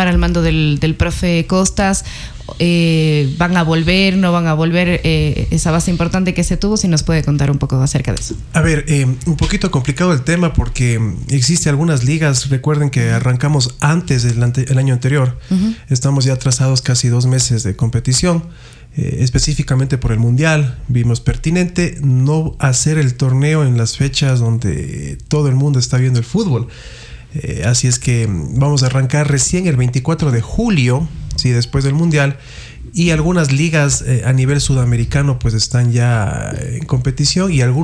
continuar al mando del profe Costas. ¿Van a volver, no van a volver? Esa base importante que se tuvo, si nos puede contar un poco acerca de eso. A ver, un poquito complicado el tema porque existe algunas ligas. Recuerden que arrancamos antes del el año anterior. Estamos ya atrasados casi 2 meses de competición. Específicamente por el Mundial, vimos pertinente no hacer el torneo en las fechas donde todo el mundo está viendo el fútbol. Así es que vamos a arrancar recién el 24 de julio, sí, después del Mundial, y algunas ligas a nivel sudamericano pues están ya en competición y algunos